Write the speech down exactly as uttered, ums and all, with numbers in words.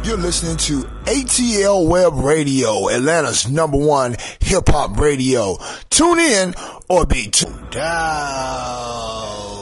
You're listening to A T L Web Radio, Atlanta's number one hip-hop radio. Tune in or be tuned out.